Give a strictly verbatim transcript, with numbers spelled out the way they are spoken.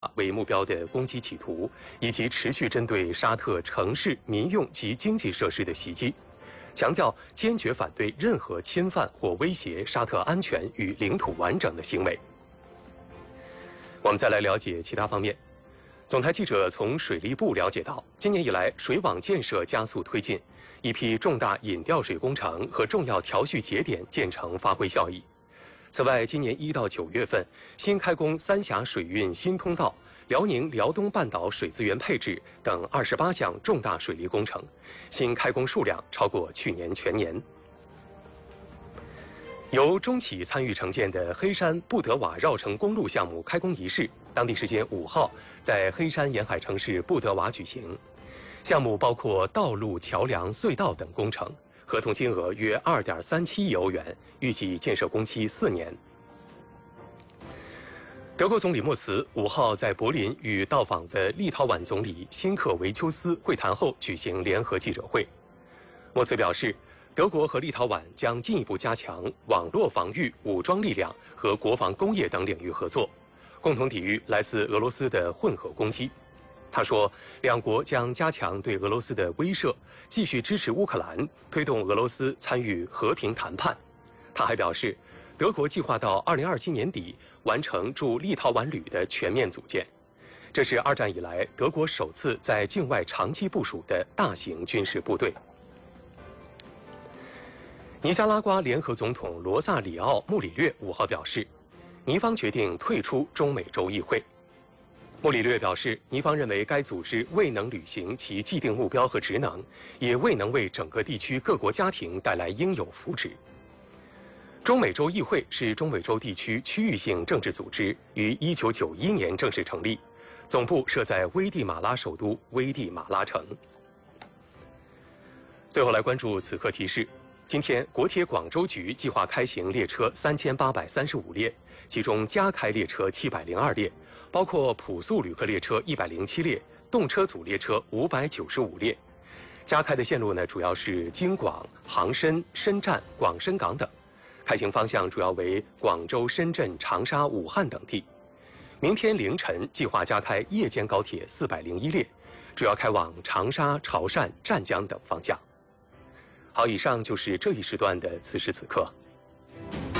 为目标的攻击企图，以及持续针对沙特城市、民用及经济设施的袭击，强调坚决反对任何侵犯或威胁沙特安全与领土完整的行为。我们再来了解其他方面。总台记者从水利部了解到，今年以来，水网建设加速推进，一批重大引调水工程和重要调蓄节点建成发挥效益。此外，今年一到九月份，新开工三峡水运新通道、辽宁辽东半岛水资源配置等二十八项重大水利工程，新开工数量超过去年全年。由中企参与承建的黑山布德瓦绕城公路项目开工仪式，当地时间五号在黑山沿海城市布德瓦举行。项目包括道路、桥梁、隧道等工程。合同金额约二点三七亿欧元，预计建设工期四年。德国总理默茨五号在柏林与到访的立陶宛总理辛克维丘斯会谈后举行联合记者会。默茨表示，德国和立陶宛将进一步加强网络防御、武装力量和国防工业等领域合作，共同抵御来自俄罗斯的混合攻击。他说，两国将加强对俄罗斯的威慑，继续支持乌克兰，推动俄罗斯参与和平谈判。他还表示，德国计划到二零二七年底完成驻立陶宛旅的全面组建，这是二战以来德国首次在境外长期部署的大型军事部队。尼加拉瓜联合总统罗萨里奥·穆里略五号表示，尼方决定退出中美洲议会。穆里略表示，尼方认为该组织未能履行其既定目标和职能，也未能为整个地区各国家庭带来应有福祉。中美洲议会是中美洲地区区域性政治组织，于一九九一年正式成立，总部设在危地马拉首都危地马拉城。最后来关注此刻提示。今天，国铁广州局计划开行列车三千八百三十五列，其中加开列车七百零二列，包括普速旅客列车一百零七列，动车组列车五百九十五列。加开的线路呢，主要是京广、杭深、深站、广深港等，开行方向主要为广州、深圳、长沙、武汉等地。明天凌晨计划加开夜间高铁四百零一列，主要开往长沙、潮汕、湛江等方向。好，以上就是这一时段的此时此刻。